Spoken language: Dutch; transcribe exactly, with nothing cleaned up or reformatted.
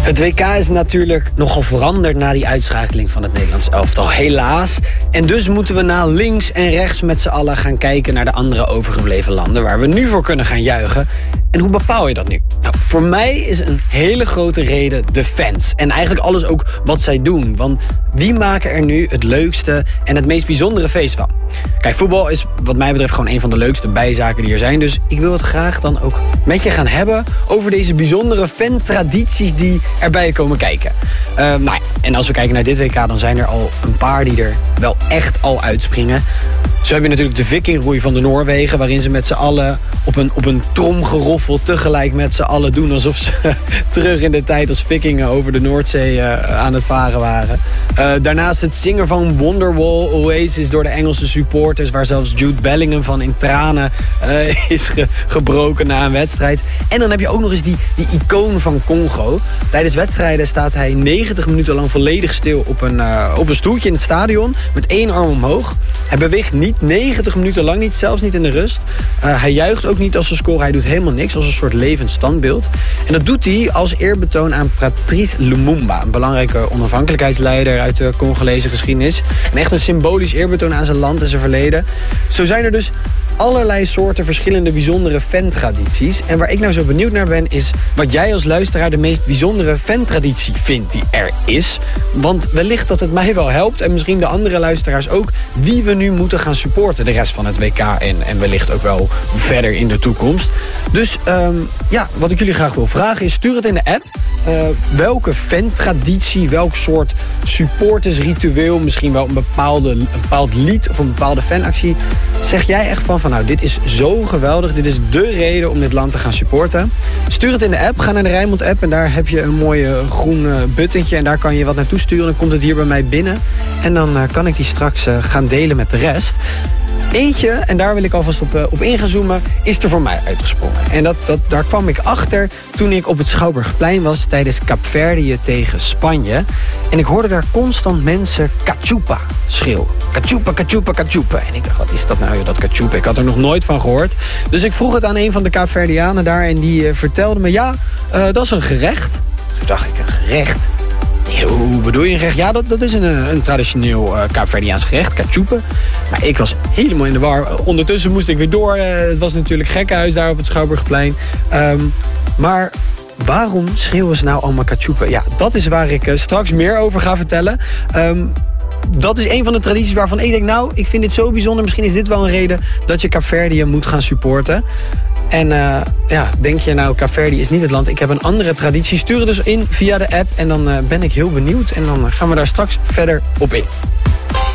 Het W K is natuurlijk nogal veranderd na die uitschakeling van het Nederlands elftal, helaas. En dus moeten we naar links en rechts met z'n allen gaan kijken naar de andere overgebleven landen waar we nu voor kunnen gaan juichen. En hoe bepaal je dat nu? Nou, voor mij is een hele grote reden de fans. En eigenlijk alles ook wat zij doen. Want wie maken er nu het leukste en het meest bijzondere feest van? Kijk, voetbal is wat mij betreft gewoon een van de leukste bijzaken die er zijn. Dus ik wil het graag dan ook met je gaan hebben over deze bijzondere fan-tradities die erbij komen kijken. Uh, nou ja, en als we kijken naar dit W K, dan zijn er al een paar die er wel echt al uitspringen. Zo heb je natuurlijk de vikingroei van de Noorwegen, waarin ze met z'n allen op een, op een tromgeroffel tegelijk met z'n allen doen alsof ze terug in de tijd als vikingen over de Noordzee uh, aan het varen waren. Uh, daarnaast het zingen van Wonderwall Oasis door de Engelse supporters, waar zelfs Jude Bellingham van in tranen uh, is ge- gebroken na een wedstrijd. En dan heb je ook nog eens die, die icoon van Congo. Tijdens wedstrijden staat hij negentig minuten lang volledig stil op een, uh, op een stoeltje in het stadion met één arm omhoog. Hij beweegt niet negentig minuten lang niet, zelfs niet in de rust. Uh, hij juicht ook niet als ze scoren, hij doet helemaal niks, als een soort levend standbeeld. En dat doet hij als eerbetoon aan Patrice Lumumba, een belangrijke onafhankelijkheidsleider uit de Congolese geschiedenis. En echt een symbolisch eerbetoon aan zijn land en zijn verleden. Zo zijn er dus allerlei soorten verschillende bijzondere fantradities. En waar ik nou zo benieuwd naar ben, is wat jij als luisteraar de meest bijzondere fantraditie vindt die er is. Want wellicht dat het mij wel helpt, en misschien de andere luisteraars ook, wie we nu moeten gaan supporten de rest van het W K en, en wellicht ook wel verder in de toekomst. Dus um, ja, wat ik jullie graag wil vragen is, stuur het in de app. Uh, welke fantraditie, welk soort supportersritueel, misschien wel een, bepaalde, een bepaald lied of een bepaalde fanactie, zeg jij echt van, van nou, dit is zo geweldig, dit is dé reden om dit land te gaan supporten? Stuur het in de app, ga naar de Rijnmond app en daar heb je een mooie groen uh, buttentje en daar kan je wat naartoe sturen. Dan komt het hier bij mij binnen en dan uh, kan ik die straks uh, gaan delen met de rest. Eentje, en daar wil ik alvast op, uh, op in gaan zoomen, is er voor mij uitgesprongen. En dat, dat, daar kwam ik achter toen ik op het Schouwburgplein was tijdens Kaapverdië tegen Spanje. En ik hoorde daar constant mensen Cachupa schreeuwen. Cachupa, Cachupa, Cachupa. En ik dacht, wat is dat nou, dat Cachupa? Ik had er nog nooit van gehoord. Dus ik vroeg het aan een van de Kaapverdianen daar en die uh, vertelde me, ja, uh, dat is een gerecht. Toen dacht ik, een gerecht? Hoe bedoel je een gerecht? Ja, dat, dat is een, een traditioneel uh, Kaapverdiaans gerecht, cachupa. Maar ik was helemaal in de war. Ondertussen moest ik weer door. Uh, het was natuurlijk gekkenhuis daar op het Schouwburgplein. Um, maar waarom schreeuwen ze nou allemaal cachupa? Ja, dat is waar ik uh, straks meer over ga vertellen. Um, Dat is een van de tradities waarvan ik denk, nou, ik vind dit zo bijzonder. Misschien is dit wel een reden dat je Kaapverdië moet gaan supporten. En uh, ja, denk je nou, Kaapverdië is niet het land. Ik heb een andere traditie. Stuur het dus in via de app en dan uh, ben ik heel benieuwd. En dan uh, gaan we daar straks verder op in.